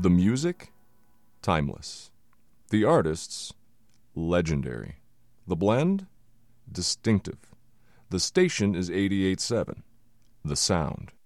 The music, timeless. The artists, legendary. The blend, distinctive. The station is 88.7. The sound,